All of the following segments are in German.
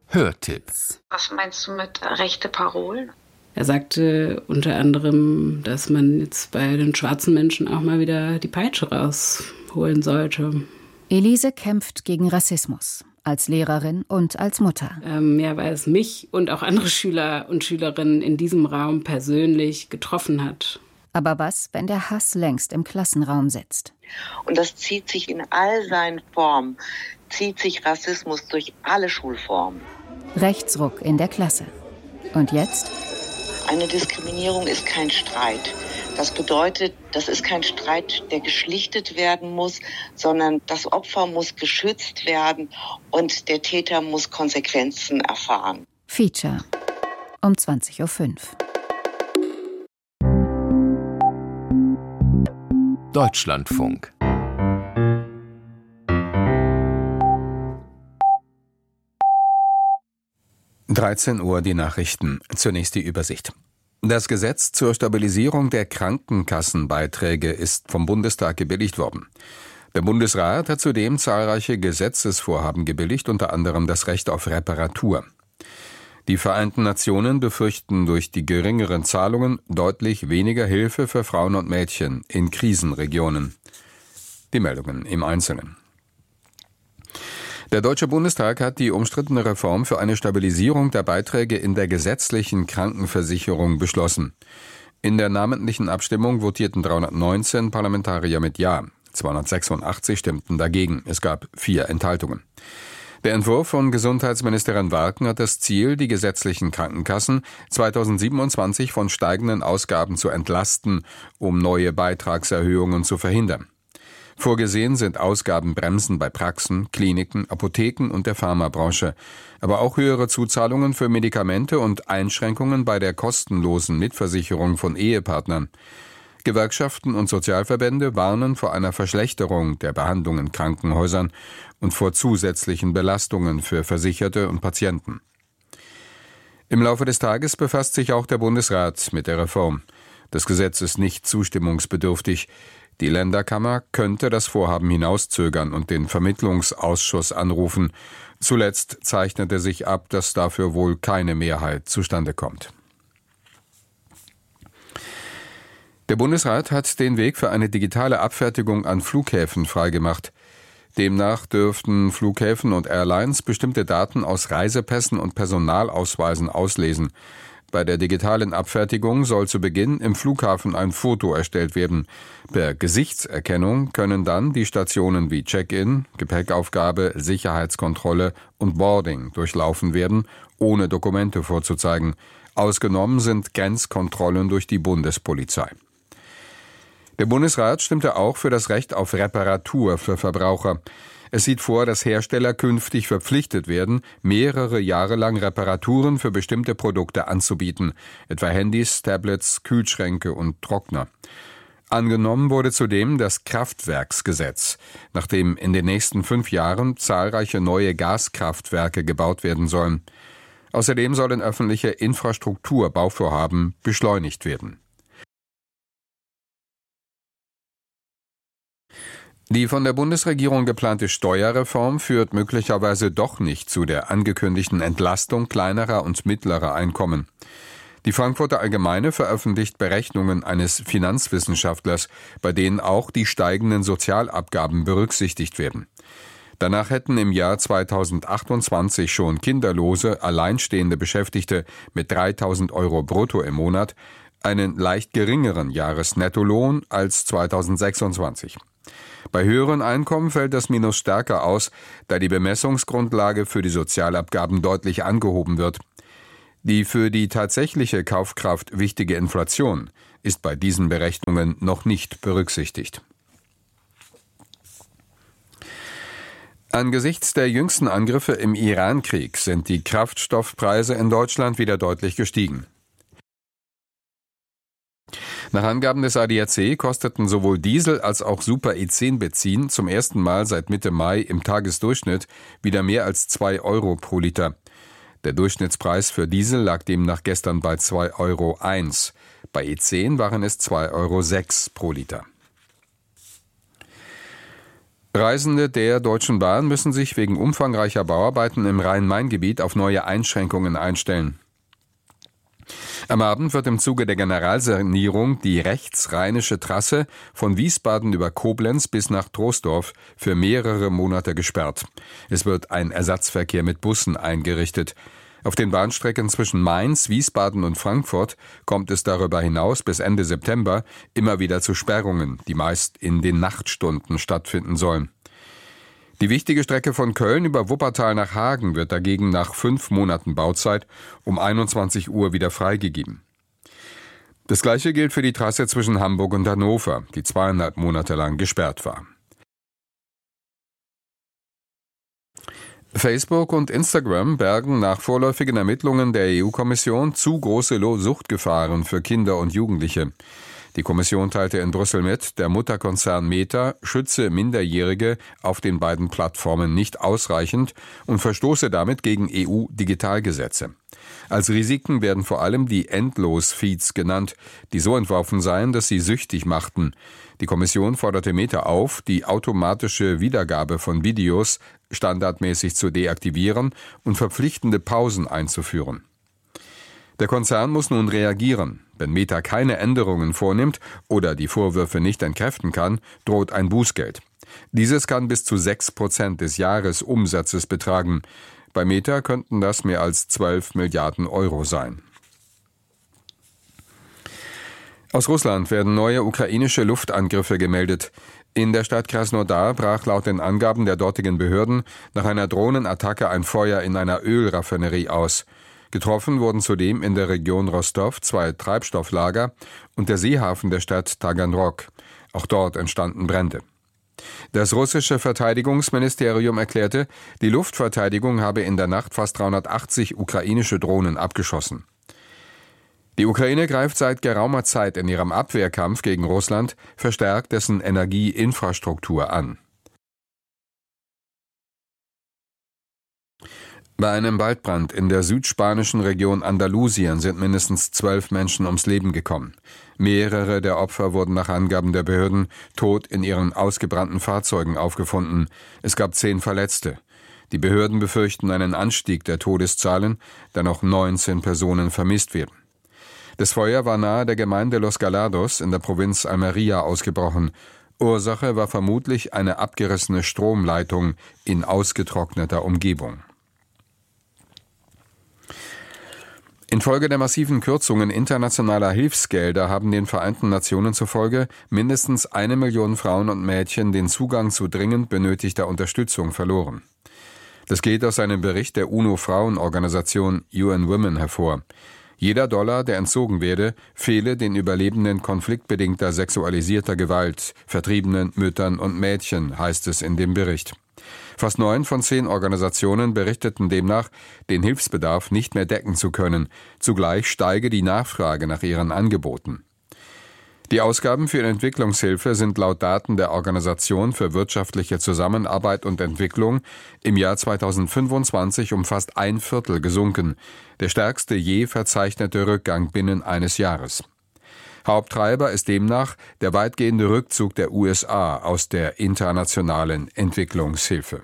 Hörtipps. Was meinst du mit rechte Parolen? Er sagte unter anderem, dass man jetzt bei den schwarzen Menschen auch mal wieder die Peitsche rausholen sollte. Elise kämpft gegen Rassismus, als Lehrerin und als Mutter. Weil es mich und auch andere Schüler und Schülerinnen in diesem Raum persönlich getroffen hat. Aber was, wenn der Hass längst im Klassenraum sitzt? Und das zieht sich in all seinen Formen, zieht sich Rassismus durch alle Schulformen. Rechtsruck in der Klasse. Und jetzt? Eine Diskriminierung ist kein Streit. Das bedeutet, das ist kein Streit, der geschlichtet werden muss, sondern das Opfer muss geschützt werden und der Täter muss Konsequenzen erfahren. Feature um 20.05 Uhr. Deutschlandfunk. Uhr die Nachrichten. Zunächst die Übersicht. Das Gesetz zur Stabilisierung der Krankenkassenbeiträge ist vom Bundestag gebilligt worden. Der Bundesrat hat zudem zahlreiche Gesetzesvorhaben gebilligt, unter anderem das Recht auf Reparatur. Die Vereinten Nationen befürchten durch die geringeren Zahlungen deutlich weniger Hilfe für Frauen und Mädchen in Krisenregionen. Die Meldungen im Einzelnen. Der Deutsche Bundestag hat die umstrittene Reform für eine Stabilisierung der Beiträge in der gesetzlichen Krankenversicherung beschlossen. In der namentlichen Abstimmung votierten 319 Parlamentarier mit Ja, 286 stimmten dagegen. Es gab 4 Enthaltungen. Der Entwurf von Gesundheitsministerin Warken hat das Ziel, die gesetzlichen Krankenkassen 2027 von steigenden Ausgaben zu entlasten, um neue Beitragserhöhungen zu verhindern. Vorgesehen sind Ausgabenbremsen bei Praxen, Kliniken, Apotheken und der Pharmabranche, aber auch höhere Zuzahlungen für Medikamente und Einschränkungen bei der kostenlosen Mitversicherung von Ehepartnern. Gewerkschaften und Sozialverbände warnen vor einer Verschlechterung der Behandlung in Krankenhäusern und vor zusätzlichen Belastungen für Versicherte und Patienten. Im Laufe des Tages befasst sich auch der Bundesrat mit der Reform. Das Gesetz ist nicht zustimmungsbedürftig. Die Länderkammer könnte das Vorhaben hinauszögern und den Vermittlungsausschuss anrufen. Zuletzt zeichnete sich ab, dass dafür wohl keine Mehrheit zustande kommt. Der Bundesrat hat den Weg für eine digitale Abfertigung an Flughäfen freigemacht. Demnach dürften Flughäfen und Airlines bestimmte Daten aus Reisepässen und Personalausweisen auslesen. Bei der digitalen Abfertigung soll zu Beginn im Flughafen ein Foto erstellt werden. Per Gesichtserkennung können dann die Stationen wie Check-in, Gepäckaufgabe, Sicherheitskontrolle und Boarding durchlaufen werden, ohne Dokumente vorzuzeigen. Ausgenommen sind Grenzkontrollen durch die Bundespolizei. Der Bundesrat stimmte auch für das Recht auf Reparatur für Verbraucher. Es sieht vor, dass Hersteller künftig verpflichtet werden, mehrere Jahre lang Reparaturen für bestimmte Produkte anzubieten, etwa Handys, Tablets, Kühlschränke und Trockner. Angenommen wurde zudem das Kraftwerksgesetz, nachdem in den nächsten 5 Jahren zahlreiche neue Gaskraftwerke gebaut werden sollen. Außerdem sollen öffentliche Infrastrukturbauvorhaben beschleunigt werden. Die von der Bundesregierung geplante Steuerreform führt möglicherweise doch nicht zu der angekündigten Entlastung kleinerer und mittlerer Einkommen. Die Frankfurter Allgemeine veröffentlicht Berechnungen eines Finanzwissenschaftlers, bei denen auch die steigenden Sozialabgaben berücksichtigt werden. Danach hätten im Jahr 2028 schon kinderlose, alleinstehende Beschäftigte mit 3.000 € brutto im Monat einen leicht geringeren Jahresnettolohn als 2026. Bei höheren Einkommen fällt das Minus stärker aus, da die Bemessungsgrundlage für die Sozialabgaben deutlich angehoben wird. Die für die tatsächliche Kaufkraft wichtige Inflation ist bei diesen Berechnungen noch nicht berücksichtigt. Angesichts der jüngsten Angriffe im Iran-Krieg sind die Kraftstoffpreise in Deutschland wieder deutlich gestiegen. Nach Angaben des ADAC kosteten sowohl Diesel als auch Super-E10-Benzin zum ersten Mal seit Mitte Mai im Tagesdurchschnitt wieder mehr als 2 € pro Liter. Der Durchschnittspreis für Diesel lag demnach gestern bei 2,01 €. Bei E10 waren es 2,06 € pro Liter. Reisende der Deutschen Bahn müssen sich wegen umfangreicher Bauarbeiten im Rhein-Main-Gebiet auf neue Einschränkungen einstellen. Am Abend wird im Zuge der Generalsanierung die rechtsrheinische Trasse von Wiesbaden über Koblenz bis nach Troisdorf für mehrere Monate gesperrt. Es wird ein Ersatzverkehr mit Bussen eingerichtet. Auf den Bahnstrecken zwischen Mainz, Wiesbaden und Frankfurt kommt es darüber hinaus bis Ende September immer wieder zu Sperrungen, die meist in den Nachtstunden stattfinden sollen. Die wichtige Strecke von Köln über Wuppertal nach Hagen wird dagegen nach 5 Monaten Bauzeit um 21 Uhr wieder freigegeben. Das Gleiche gilt für die Trasse zwischen Hamburg und Hannover, die 2,5 Monate lang gesperrt war. Facebook und Instagram bergen nach vorläufigen Ermittlungen der EU-Kommission zu große Suchtgefahren für Kinder und Jugendliche. Die Kommission teilte in Brüssel mit, der Mutterkonzern Meta schütze Minderjährige auf den beiden Plattformen nicht ausreichend und verstoße damit gegen EU-Digitalgesetze. Als Risiken werden vor allem die Endlos-Feeds genannt, die so entworfen seien, dass sie süchtig machten. Die Kommission forderte Meta auf, die automatische Wiedergabe von Videos standardmäßig zu deaktivieren und verpflichtende Pausen einzuführen. Der Konzern muss nun reagieren. Wenn Meta keine Änderungen vornimmt oder die Vorwürfe nicht entkräften kann, droht ein Bußgeld. Dieses kann bis zu 6% des Jahresumsatzes betragen. Bei Meta könnten das mehr als 12 Milliarden Euro sein. Aus Russland werden neue ukrainische Luftangriffe gemeldet. In der Stadt Krasnodar brach laut den Angaben der dortigen Behörden nach einer Drohnenattacke ein Feuer in einer Ölraffinerie aus. Getroffen wurden zudem in der Region Rostov 2 Treibstofflager und der Seehafen der Stadt Taganrog. Auch dort entstanden Brände. Das russische Verteidigungsministerium erklärte, die Luftverteidigung habe in der Nacht fast 380 ukrainische Drohnen abgeschossen. Die Ukraine greift seit geraumer Zeit in ihrem Abwehrkampf gegen Russland verstärkt dessen Energieinfrastruktur an. Bei einem Waldbrand in der südspanischen Region Andalusien sind mindestens 12 Menschen ums Leben gekommen. Mehrere der Opfer wurden nach Angaben der Behörden tot in ihren ausgebrannten Fahrzeugen aufgefunden. Es gab 10 Verletzte. Die Behörden befürchten einen Anstieg der Todeszahlen, da noch 19 Personen vermisst werden. Das Feuer war nahe der Gemeinde Los Galados in der Provinz Almería ausgebrochen. Ursache war vermutlich eine abgerissene Stromleitung in ausgetrockneter Umgebung. Infolge der massiven Kürzungen internationaler Hilfsgelder haben den Vereinten Nationen zufolge mindestens 1 Million Frauen und Mädchen den Zugang zu dringend benötigter Unterstützung verloren. Das geht aus einem Bericht der UNO-Frauenorganisation UN Women hervor. Jeder $, der entzogen werde, fehle den Überlebenden konfliktbedingter sexualisierter Gewalt, vertriebenen Müttern und Mädchen, heißt es in dem Bericht. Fast 9 von 10 Organisationen berichteten demnach, den Hilfsbedarf nicht mehr decken zu können. Zugleich steige die Nachfrage nach ihren Angeboten. Die Ausgaben für Entwicklungshilfe sind laut Daten der Organisation für wirtschaftliche Zusammenarbeit und Entwicklung im Jahr 2025 um fast 1/4 gesunken, der stärkste je verzeichnete Rückgang binnen eines Jahres. Haupttreiber ist demnach der weitgehende Rückzug der USA aus der internationalen Entwicklungshilfe.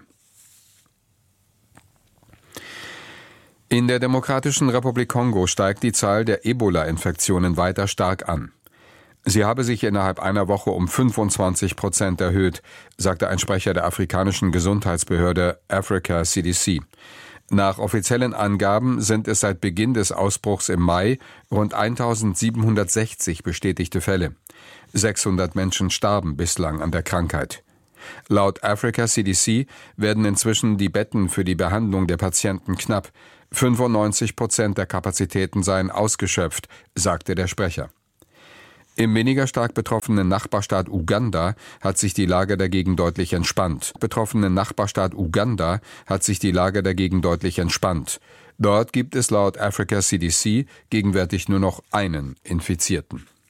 In der Demokratischen Republik Kongo steigt die Zahl der Ebola-Infektionen weiter stark an. Sie habe sich innerhalb einer Woche um 25% erhöht, sagte ein Sprecher der afrikanischen Gesundheitsbehörde Africa CDC. Nach offiziellen Angaben sind es seit Beginn des Ausbruchs im Mai rund 1760 bestätigte Fälle. 600 Menschen starben bislang an der Krankheit. Laut Africa CDC werden inzwischen die Betten für die Behandlung der Patienten knapp. 95% der Kapazitäten seien ausgeschöpft, sagte der Sprecher. Im weniger stark betroffenen Nachbarstaat Uganda hat sich die Lage dagegen deutlich entspannt. Dort gibt es laut Africa CDC gegenwärtig nur noch einen Infizierten.